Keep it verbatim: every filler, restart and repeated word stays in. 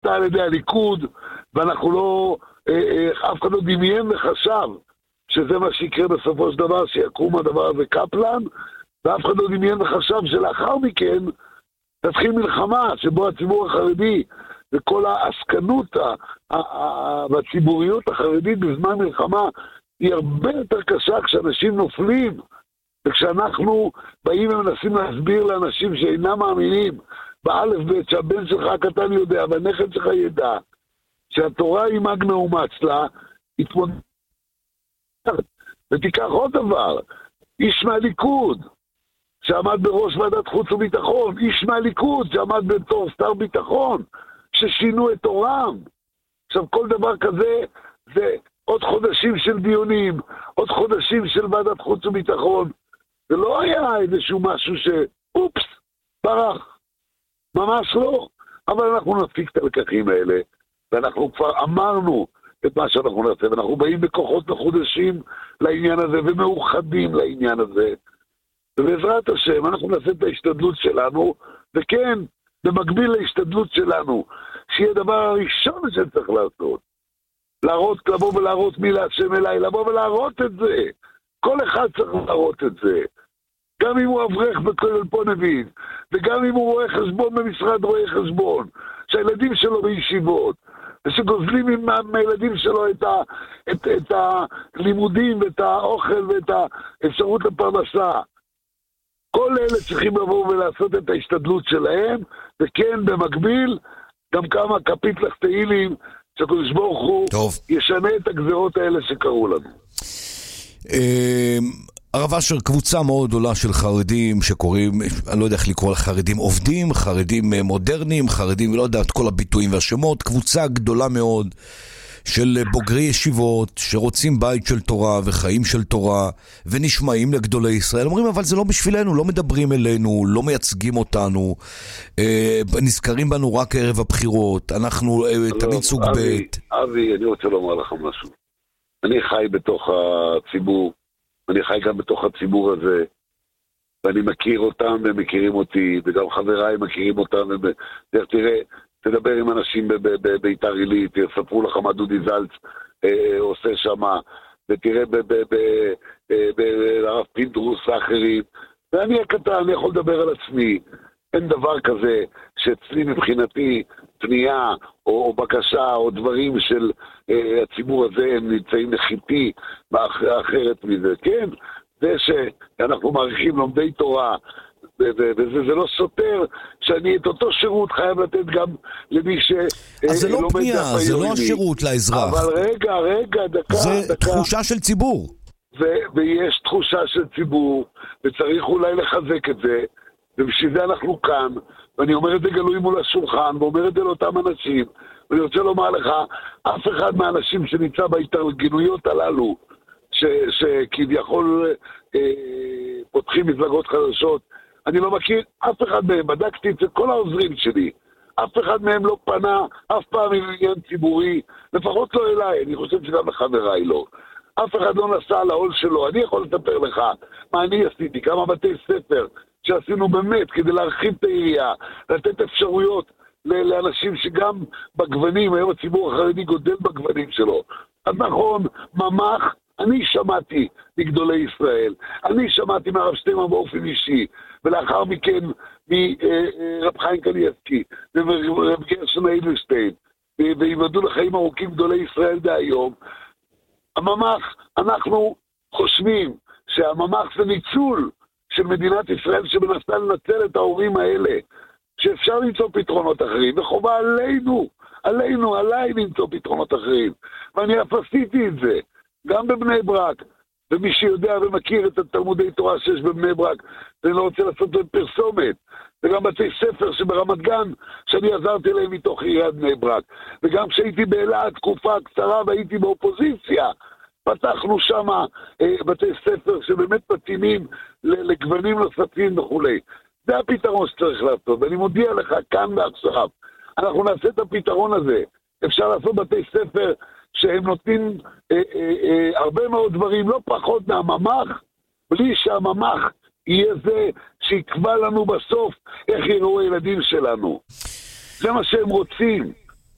נעשתה על ידי הליכוד, ואנחנו לא, אף אחד לא דמיין וחשב שזה מה שיקרה בסופו של דבר, שיקום הדבר הזה קפלן, ואף אחד לא דמיין וחשב שלאחר מכן תתחיל מלחמה שבו הציבור החרדי וכל העסקנות והציבוריות החרדית בזמן מלחמה היא הרבה יותר קשה כשאנשים נופלים, וכשאנחנו באים ומנסים להסביר לאנשים שאינם מאמינים באלף בית שהבן שלך הקטן יודע והנכד שלך ידע שהתורה היא מגנה ומצלה, התמודד. ותיקח עוד דבר, איש מהליכוד שעמד בראש ועדת חוץ וביטחון, איש מהליכוד שעמד בתור שר ביטחון, ששינו את תורם. עכשיו כל דבר כזה זה עוד חודשים של דיונים, עוד חודשים של ועדת חוץ וביטחון. זה לא היה איזשהו משהו שאופס, ברח. ממש לא. אבל אנחנו נפיק את הלקחים האלה, ואנחנו כבר אמרנו את מה שאנחנו נעשה, ואנחנו באים בכוחות מחודשים לעניין הזה, ומאוחדים לעניין הזה. ובעזרת השם, אנחנו נעשה את ההשתדלות שלנו, וכן, במקביל להשתדלות שלנו, שיהיה דבר הראשון שצריך לעשות. להראות, לבוא ולהראות מי להשם אליי, לבוא ולהראות את זה. כל אחד צריך להראות את זה. גם אם הוא אברך בכולל פה נבין, וגם אם הוא רואה חשבון במשרד רואה חשבון, שהילדים שלו בישיבות, ושגוזלים מהילדים שלו את, ה, את, את הלימודים, ואת האוכל, ואת האפשרות לפרנסה. כל אלה צריכים לבוא ולעשות את ההשתדלות שלהם, וכן, במקביל, גם כמה כפית לך תהילים, שהקדוש ברוך הוא ישנה את הגזרות האלה שקראו לנו. הרב אשר, קבוצה מאוד גדולה של חרדים שקוראים, אני לא יודע איך לקרוא לחרדים עובדים, חרדים מודרניים, חרדים, לא יודע את כל הביטויים והשמות, קבוצה גדולה מאוד של בוגרי ישיבות שרוצים בית של תורה וחיים של תורה ונשמעים לגדולי ישראל, אומרים אבל זה לא בשבילנו, לא מדברים אלינו, לא מייצגים אותנו, אה, נזכרים בנו רק ערב הבחירות, אנחנו אה, תמיד סוג בית. אבי, אני רוצה לומר לך משהו. אני חי בתוך הציבור, אני חי גם בתוך הציבור הזה, ואני מכיר אותם והם מכירים אותי, וגם חבריי מכירים אותם, ותראה, תדבר עם אנשים בביתר עילית, יספרו לך מה דודי זלץ אה, עושה שם, ותראה ברב פינדרוס האחרים, ואני הקטן, אני יכול לדבר על עצמי, אין דבר כזה שאצלי מבחינתי פנייה או, או בקשה או דברים של אה, הציבור הזה הם נמצאים נחיתי אחרת מזה, כן? זה שאנחנו מעריכים לומדי תורה, וזה זה לא סותר שאני את אותו שירות חייב לתת גם למי ש... אז זה לא פנייה, זה לא השירות לאזרח. אבל רגע, רגע, דקה, זה דקה. תחושה של ציבור. ו- ויש תחושה של ציבור, וצריך אולי לחזק את זה, ובשביל זה אנחנו כאן, ואני אומר את זה גלוי מול השולחן, ואומר את זה לאותם אנשים, ואני רוצה לומר לך, אף אחד מהאנשים שנמצא בהתארגנויות הללו, ש- שכביכול אה, פותחים מפלגות חדשות, אני לא מכיר אף אחד מהם, בדקתי את זה כל העוזרים שלי, אף אחד מהם לא פנה אף פעם עם עניין ציבורי, לפחות לא אליי, אני חושב שגם לחבריי לא. אף אחד לא נסע על העול שלו, אני יכול לספר לך מה אני עשיתי, כמה בתי ספר שעשינו באמת כדי להרחיב את העירייה, לתת אפשרויות לאנשים שגם בגוונים, היום הציבור החרדי גודל בגוונים שלו. אז נכון, ממש, אני שמעתי מגדולי ישראל, אני שמעתי מהרב שטיימן באופן אישי, ולאחר מכן מרב חיים קניאסקי, ורב גרשון איידלשטיין, ויבדו לחיים ארוכים גדולי ישראל דהיום. הממח, אנחנו חושבים שהממח זה ניצול של מדינת ישראל שמנסה לנצל את ההורים האלה, שאפשר למצוא פתרונות אחרים, וחובה עלינו, עלינו, עליי למצוא פתרונות אחרים. ואני אף עשיתי את זה, גם בבני ברק, ומי שיודע ומכיר את התלמודי תורה שיש בבני ברק, ואני לא רוצה לעשות להם פרסומת, וגם בתי ספר שברמת גן, שאני עזרתי להם מתוך עיריית בני ברק, וגם כשהייתי באלעד תקופה קצרה והייתי באופוזיציה, פתחנו שם אה, בתי ספר שבאמת מתאימים לגוונים נוספים וכו'. זה הפתרון שצריך לעשות, ואני מודיע לך כאן ועכשיו, אנחנו נעשה את הפתרון הזה. אפשר לעשות בתי ספר שהם נותנים אה, אה, אה, הרבה מאוד דברים, לא פחות מהממח, בלי שהממח יהיה זה שיקבע לנו בסוף איך יראו הילדים שלנו. זה מה שהם רוצים.